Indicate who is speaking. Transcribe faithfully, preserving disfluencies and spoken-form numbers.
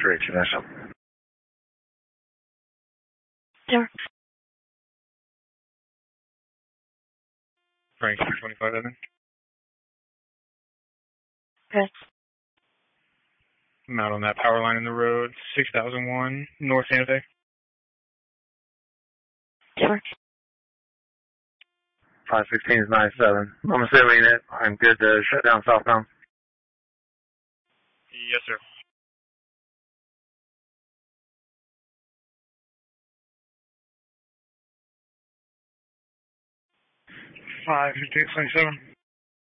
Speaker 1: three, Vanessa.
Speaker 2: Sure.
Speaker 3: Frank, two twenty-five, Evan.
Speaker 2: Okay.
Speaker 3: I'm out on that power line in the road, six thousand one, North Santa Fe.
Speaker 2: Sure.
Speaker 1: five sixteen is ninety-seven. I'm assuming it. I'm good to shut down southbound.
Speaker 3: Yes, sir.
Speaker 4: five fifty-eight twenty-seven.